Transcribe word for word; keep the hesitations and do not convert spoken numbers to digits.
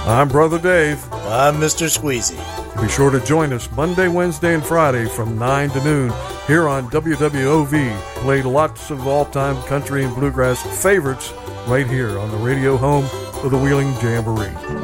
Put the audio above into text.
I'm Brother Dave. I'm Mister Squeezy. Be sure to join us Monday, Wednesday, and Friday from nine to noon here on W W O V. Played lots of all-time country and bluegrass favorites right here on the radio home of the Wheeling Jamboree.